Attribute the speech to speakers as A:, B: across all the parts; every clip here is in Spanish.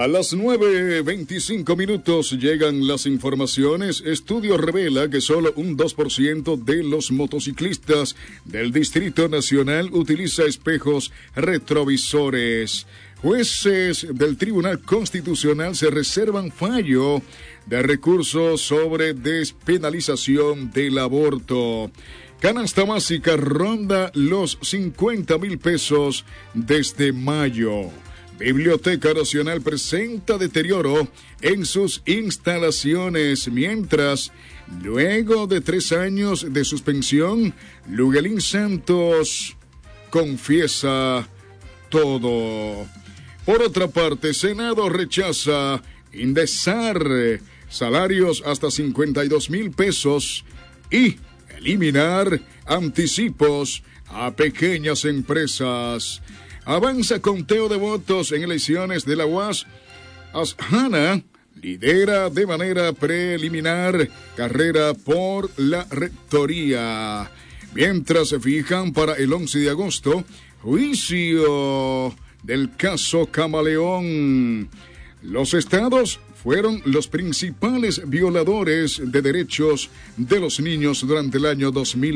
A: A las 9:25 llegan las informaciones. Estudio revela que solo un 2% de los motociclistas del Distrito Nacional utiliza espejos retrovisores. Jueces del Tribunal Constitucional se reservan fallo de recursos sobre despenalización del aborto. Canasta básica ronda los 50,000 pesos desde mayo. Biblioteca Nacional presenta deterioro en sus instalaciones, mientras, luego de 3 años de suspensión, Luguelín Santos confiesa todo. Por otra parte, Senado rechaza indexar salarios hasta 52,000 pesos y eliminar anticipos a pequeñas empresas. Avanza conteo de votos en elecciones de la UAS. Asjana lidera de manera preliminar carrera por la rectoría. Mientras se fijan para el 11 de agosto, juicio del caso Camaleón. Los estados fueron los principales violadores de derechos de los niños durante el año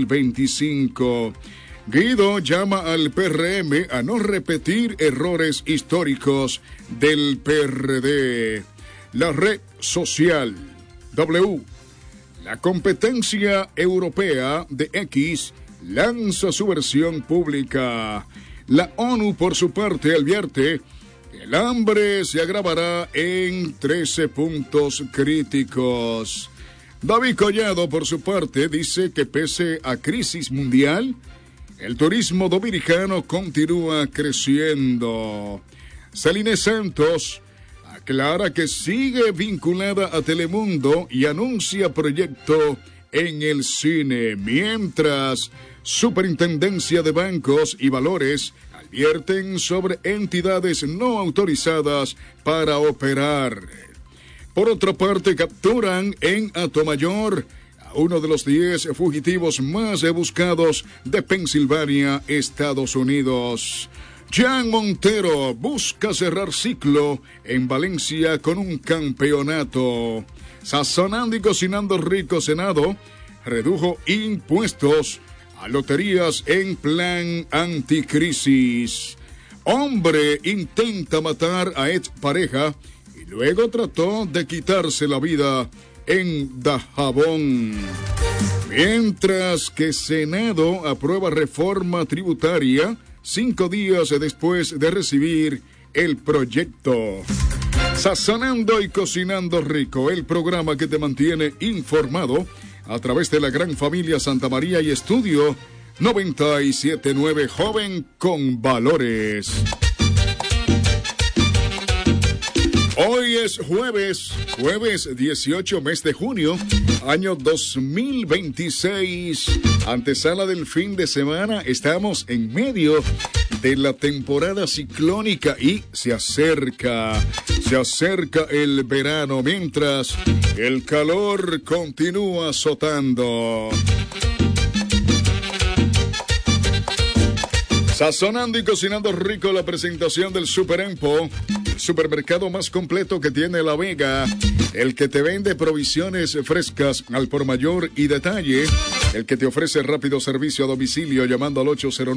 A: 2025. Guido llama al PRM a no repetir errores históricos del PRD. La red social W. La competencia europea de X lanza su versión pública. La ONU, por su parte, advierte que el hambre se agravará en 13 puntos críticos. David Collado, por su parte, dice que pese a crisis mundial, el turismo dominicano continúa creciendo. Celine Santos aclara que sigue vinculada a Telemundo y anuncia proyecto en el cine, mientras Superintendencia de Bancos y Valores advierten sobre entidades no autorizadas para operar. Por otra parte, capturan en Atomayor a uno de los 10 fugitivos más buscados de Pensilvania, Estados Unidos. Jan Montero busca cerrar ciclo en Valencia con un campeonato. Sazonando y cocinando rico, Senado redujo impuestos a loterías en plan anticrisis. Hombre intenta matar a expareja y luego trató de quitarse la vida en Dajabón. Mientras que Senado aprueba reforma tributaria 5 días después de recibir el proyecto. Sazonando y cocinando rico, el programa que te mantiene informado a través de la gran familia Santa María y Estudio 97.9, joven con valores. Hoy es jueves 18, mes de junio, año 2026, antesala del fin de semana. Estamos en medio de la temporada ciclónica y se acerca el verano, mientras el calor continúa azotando. Sazonando y cocinando rico, la presentación del Super Empo, el supermercado más completo que tiene La Vega, el que te vende provisiones frescas al por mayor y detalle, el que te ofrece rápido servicio a domicilio llamando al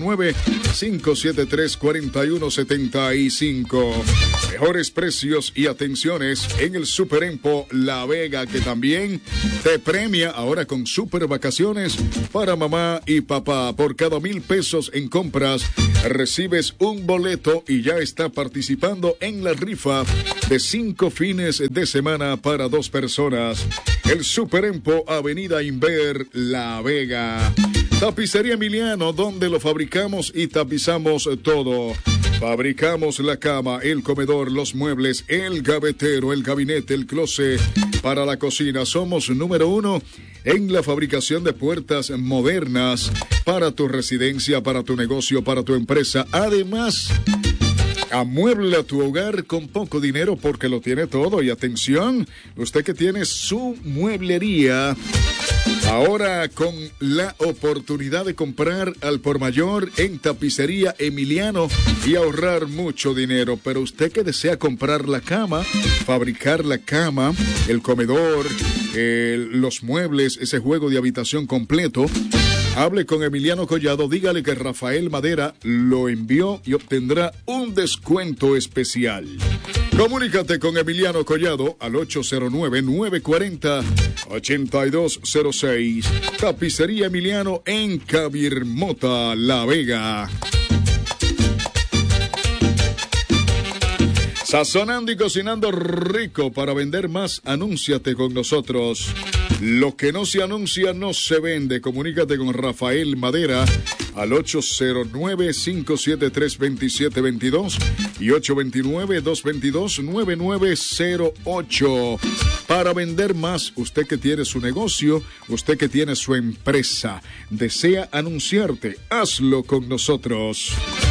A: 809-573-4175. Mejores precios y atenciones en el Super Empo La Vega, que también te premia ahora con super vacaciones para mamá y papá. Por cada 1,000 pesos en compras recibes un boleto y ya está participando en la rifa de 5 fines de semana para 2 personas. El Super Empo, Avenida Inver, La Vega. Tapicería Emiliano, donde lo fabricamos y tapizamos todo. Fabricamos la cama, el comedor, los muebles, el gavetero, el gabinete, el closet para la cocina. Somos número 1 en la fabricación de puertas modernas para tu residencia, para tu negocio, para tu empresa. Además, amuebla tu hogar con poco dinero porque lo tiene todo. Y atención, usted que tiene su mueblería, Ahora con la oportunidad de comprar al por mayor en Tapicería Emiliano y ahorrar mucho dinero. Pero usted que desea comprar la cama, fabricar la cama, el comedor, los muebles, ese juego de habitación completo, hable con Emiliano Collado, dígale que Rafael Madera lo envió y obtendrá un descuento especial. Comunícate con Emiliano Collado al 809-940-8206. Tapicería Emiliano en Cabirmota, La Vega. Sazonando y cocinando rico para vender más, anúnciate con nosotros. Lo que no se anuncia no se vende. Comunícate con Rafael Madera al 809-573-2722 y 829-222-9908. Para vender más, usted que tiene su negocio, usted que tiene su empresa, desea anunciarte, hazlo con nosotros.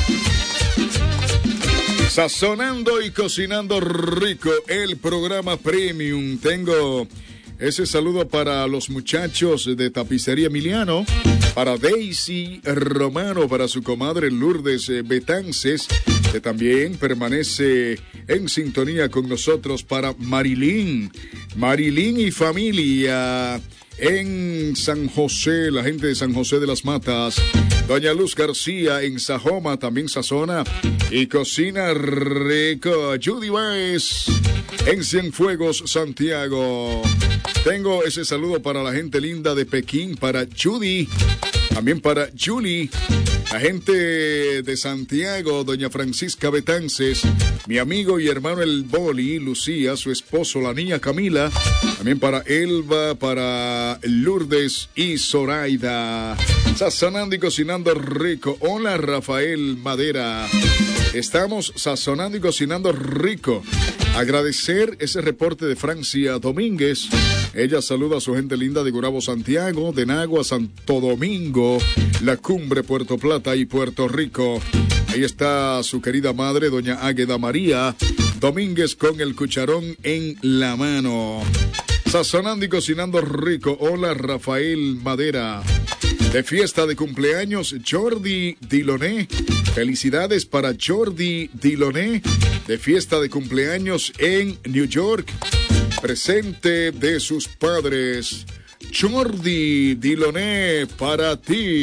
A: Sazonando y cocinando rico, el programa Premium. Tengo ese saludo para los muchachos de Tapicería Emiliano, para Daisy Romano, para su comadre Lourdes Betances, que también permanece en sintonía con nosotros, para Marilyn y familia en San José, la gente de San José de las Matas. Doña Luz García en Sajoma también sazona y cocina rico. Judy Baez en Cienfuegos, Santiago. Tengo ese saludo para la gente linda de Pekín, para Judy, también para Julie, la gente de Santiago, doña Francisca Betances, mi amigo y hermano el Boli, Lucía, su esposo, la niña Camila, también para Elba, para Lourdes y Zoraida. Sazonando y cocinando rico. Hola, Rafael Madera. Estamos sazonando y cocinando rico. Agradecer ese reporte de Francia Domínguez. Ella saluda a su gente linda de Gurabo, Santiago, de Nagua, Santo Domingo, La Cumbre, Puerto Plata y Puerto Rico. Ahí está su querida madre, doña Águeda María Domínguez, con el cucharón en la mano. Sazonando y cocinando rico. Hola, Rafael Madera. De fiesta de cumpleaños, Jordi Diloné. Felicidades para Jordi Diloné, de fiesta de cumpleaños en New York. Presente de sus padres. Jordi Diloné, para ti.